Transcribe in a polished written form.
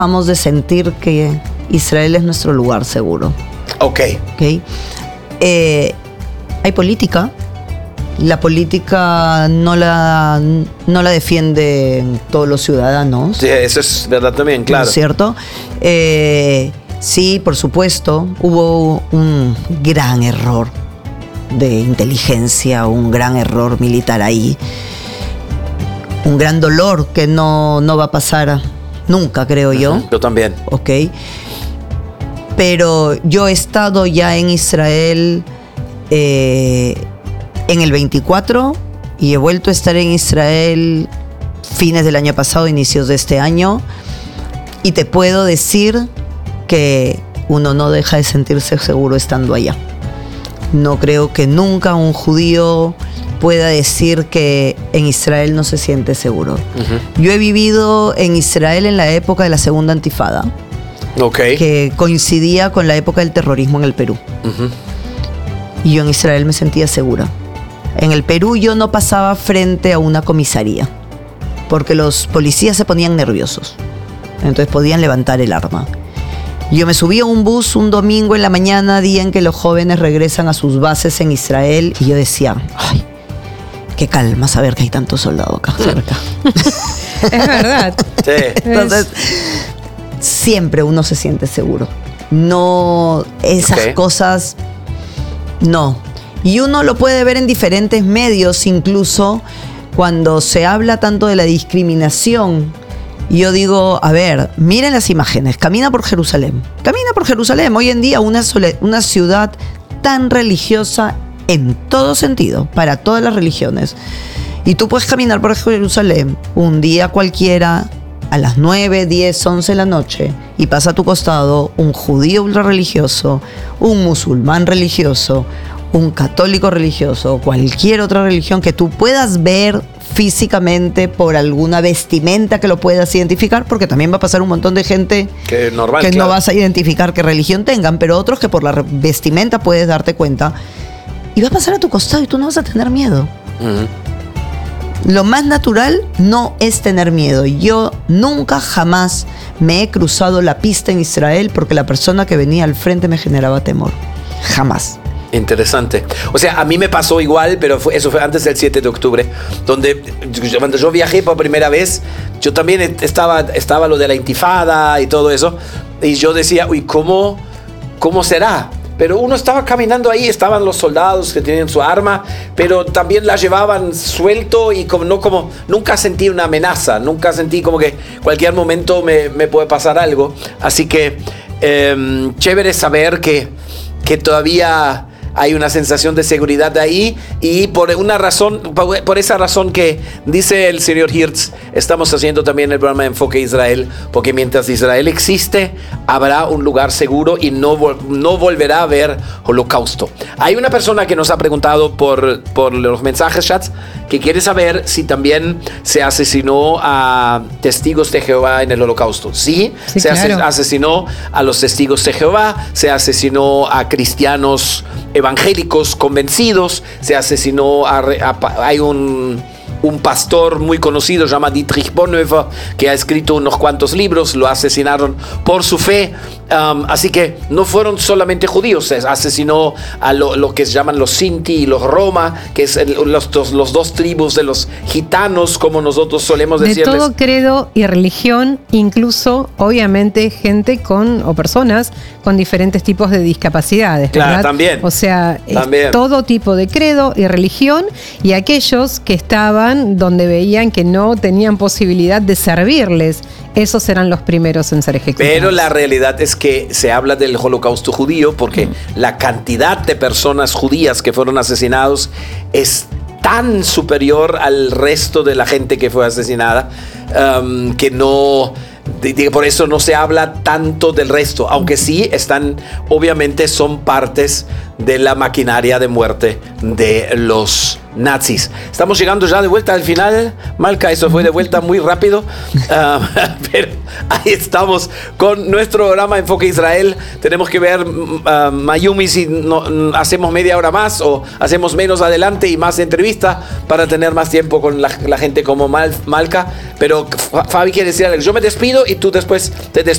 dejamos de sentir que Israel es nuestro lugar seguro. Ok. Hay política. La política no la defienden todos los ciudadanos. Sí, eso es verdad también, claro. ¿No es cierto? Sí, por supuesto, hubo un gran error de inteligencia, un gran error militar ahí. Un gran dolor que no va a pasar nunca, creo yo. Yo también. Ok. Pero yo he estado ya en Israel en el 24 y he vuelto a estar en Israel fines del año pasado, inicios de este año, y te puedo decir que uno no deja de sentirse seguro estando allá. No creo que nunca un judío pueda decir que en Israel no se siente seguro. Yo he vivido en Israel en la época de la segunda intifada, que coincidía con la época del terrorismo en el Perú. Y yo en Israel me sentía segura. En el Perú yo no pasaba frente a una comisaría porque los policías se ponían nerviosos, entonces podían levantar el arma. Yo me subí a un bus un domingo en la mañana, día en que los jóvenes regresan a sus bases en Israel, y yo decía, ay, qué calma saber que hay tantos soldados acá cerca. Es verdad. Sí. Entonces, siempre uno se siente seguro. No, esas cosas, no. Y uno lo puede ver en diferentes medios, incluso cuando se habla tanto de la discriminación. Yo digo, a ver, miren las imágenes, camina por Jerusalén. Hoy en día una ciudad tan religiosa en todo sentido, para todas las religiones. Y tú puedes caminar por Jerusalén un día cualquiera, a las 9, 10, 11 de la noche, y pasa a tu costado un judío ultra religioso, un musulmán religioso, un católico religioso, cualquier otra religión que tú puedas ver físicamente por alguna vestimenta que lo puedas identificar, porque también va a pasar un montón de gente que no vas a identificar qué religión tengan, pero otros que por la vestimenta puedes darte cuenta, y va a pasar a tu costado y tú no vas a tener miedo. Lo más natural no es tener miedo. Yo nunca jamás me he cruzado la pista en Israel porque la persona que venía al frente me generaba temor. Jamás. Interesante. O sea, a mí me pasó igual, pero eso fue antes del 7 de octubre, donde cuando yo viajé por primera vez, yo también estaba lo de la intifada y todo eso, y yo decía, uy, ¿cómo será? Pero uno estaba caminando ahí, estaban los soldados que tenían su arma, pero también la llevaban suelto y nunca sentí una amenaza, nunca sentí como que cualquier momento me puede pasar algo. Así que chévere saber que todavía hay una sensación de seguridad ahí, y por esa razón que dice el señor Hirtz, estamos haciendo también el programa de Enfoque Israel, porque mientras Israel existe, habrá un lugar seguro y no volverá a haber holocausto. Hay una persona que nos ha preguntado por los mensajes chats que quiere saber si también se asesinó a testigos de Jehová en el holocausto. Sí, claro. Asesinó a los testigos de Jehová, se asesinó a cristianos evangélicos convencidos, se asesinó hay un pastor muy conocido, se llama Dietrich Bonhoeffer, que ha escrito unos cuantos libros, lo asesinaron por su fe. Así que no fueron solamente judíos, se asesinó a lo que se llaman los Sinti y los Roma, que es los dos tribus de los gitanos, como nosotros solemos decirles. De todo credo y religión, incluso obviamente gente o personas con diferentes tipos de discapacidades, ¿verdad? Claro, también. O sea, todo tipo de credo y religión, y aquellos que estaban donde veían que no tenían posibilidad de servirles, esos eran los primeros en ser ejecutados. Pero la realidad es que se habla del holocausto judío porque la cantidad de personas judías que fueron asesinados es tan superior al resto de la gente que fue asesinada, que no... Por eso no se habla tanto del resto, aunque sí obviamente son partes de la maquinaria de muerte de los nazis. Estamos llegando ya de vuelta al final. Malca, eso fue de vuelta muy rápido. Pero ahí estamos con nuestro programa Enfoque Israel. Tenemos que ver, Mayumi, si hacemos media hora más o hacemos menos adelante y más entrevista para tener más tiempo con la gente como Malca. Pero Fabi quiere decir algo. Yo me despido y tú después te despides.